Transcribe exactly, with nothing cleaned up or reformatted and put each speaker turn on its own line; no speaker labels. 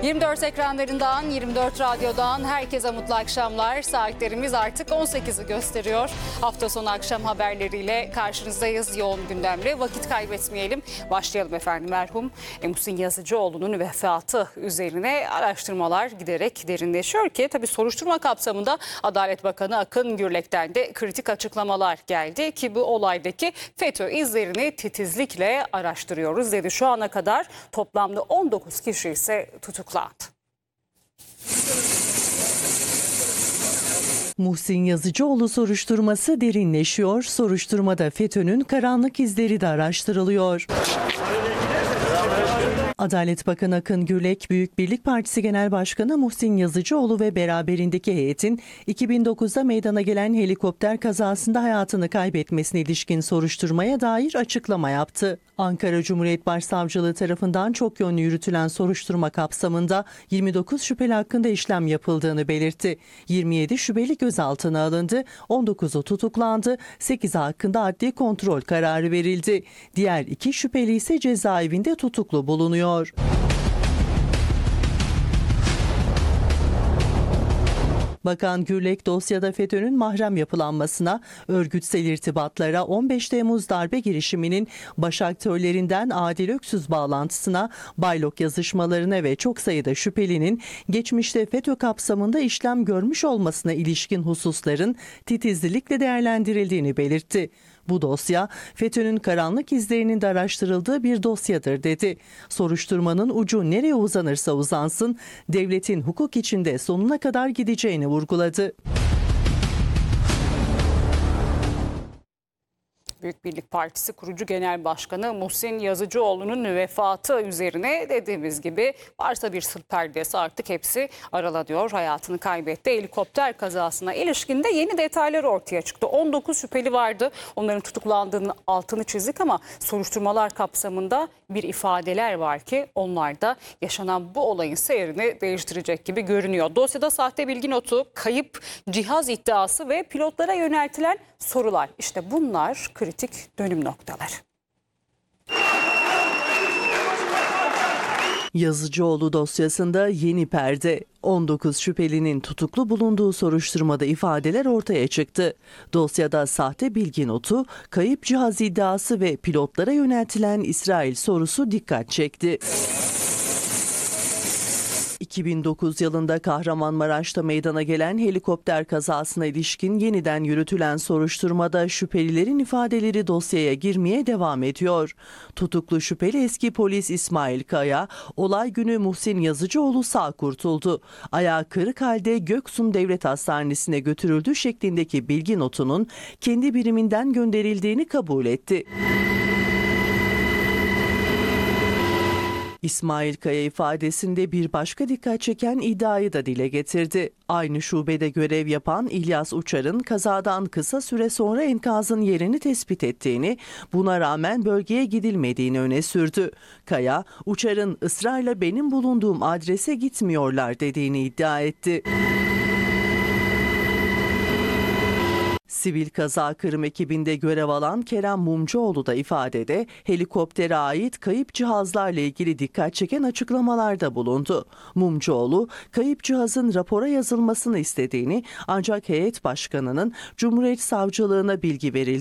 yirmi dört ekranlarından, yirmi dört radyodan herkese mutlu akşamlar. Saatlerimiz artık on sekizi gösteriyor. Hafta sonu akşam haberleriyle karşınızdayız. Yoğun gündemle vakit kaybetmeyelim. Başlayalım efendim. Merhum Muhsin Yazıcıoğlu'nun vefatı üzerine araştırmalar giderek derinleşiyor ki tabii soruşturma kapsamında Adalet Bakanı Akın Gürlek'ten de kritik açıklamalar geldi ki bu olaydaki FETÖ izlerini titizlikle araştırıyoruz dedi. Şu ana kadar toplamda on dokuz kişi ise tutuklandı.
Muhsin Yazıcıoğlu soruşturması derinleşiyor. Soruşturmada FETÖ'nün karanlık izleri de araştırılıyor. Adalet Bakanı Akın Gürlek, Büyük Birlik Partisi Genel Başkanı Muhsin Yazıcıoğlu ve beraberindeki heyetin iki bin dokuzda meydana gelen helikopter kazasında hayatını kaybetmesine ilişkin soruşturmaya dair açıklama yaptı. Ankara Cumhuriyet Başsavcılığı tarafından çok yönlü yürütülen soruşturma kapsamında yirmi dokuz şüpheli hakkında işlem yapıldığını belirtti. yirmi yedi şüpheli gözaltına alındı, on dokuzu tutuklandı, sekizi hakkında adli kontrol kararı verildi. Diğer iki şüpheli ise cezaevinde tutuklu bulunuyor. Bakan Gürlek dosyada FETÖ'nün mahrem yapılanmasına, örgütsel irtibatlara, on beş Temmuz darbe girişiminin baş aktörlerinden Adil Öksüz bağlantısına, Baylok yazışmalarına ve çok sayıda şüphelinin geçmişte FETÖ kapsamında işlem görmüş olmasına ilişkin hususların titizlikle değerlendirildiğini belirtti. Bu dosya FETÖ'nün karanlık izlerinin de araştırıldığı bir dosyadır dedi. Soruşturmanın ucu nereye uzanırsa uzansın, devletin hukuk içinde sonuna kadar gideceğini vurguladı.
Büyük Birlik Partisi kurucu genel başkanı Muhsin Yazıcıoğlu'nun vefatı üzerine dediğimiz gibi varsa bir sır perdesi artık hepsi aralanıyor. Hayatını kaybetti. Helikopter kazasına ilişkin de yeni detaylar ortaya çıktı. on dokuz şüpheli vardı. Onların tutuklandığının altını çizdik ama soruşturmalar kapsamında bir ifadeler var ki onlar da yaşanan bu olayın seyrini değiştirecek gibi görünüyor. Dosyada sahte bilgi notu, kayıp cihaz iddiası ve pilotlara yöneltilen sorular. İşte bunlar kritik dönüm noktaları.
Yazıcıoğlu dosyasında yeni perde. on dokuz şüphelinin tutuklu bulunduğu soruşturmada ifadeler ortaya çıktı. Dosyada sahte bilgi notu, kayıp cihaz iddiası ve pilotlara yöneltilen İsrail sorusu dikkat çekti. iki bin dokuz yılında Kahramanmaraş'ta meydana gelen helikopter kazasına ilişkin yeniden yürütülen soruşturmada şüphelilerin ifadeleri dosyaya girmeye devam ediyor. Tutuklu şüpheli eski polis İsmail Kaya, olay günü Muhsin Yazıcıoğlu sağ kurtuldu. Ayağı kırık halde Göksun Devlet Hastanesi'ne götürüldü şeklindeki bilgi notunun kendi biriminden gönderildiğini kabul etti. İsmail Kaya ifadesinde bir başka dikkat çeken iddiayı da dile getirdi. Aynı şubede görev yapan İlyas Uçar'ın kazadan kısa süre sonra enkazın yerini tespit ettiğini, buna rağmen bölgeye gidilmediğini öne sürdü. Kaya, Uçar'ın ısrarla benim bulunduğum adrese gitmiyorlar dediğini iddia etti. Sivil kaza kırım ekibinde görev alan Kerem Mumcuoğlu da ifadede helikoptere ait kayıp cihazlarla ilgili dikkat çeken açıklamalarda bulundu. Mumcuoğlu, kayıp cihazın rapora yazılmasını istediğini ancak heyet başkanının Cumhuriyet Savcılığına bilgi verildi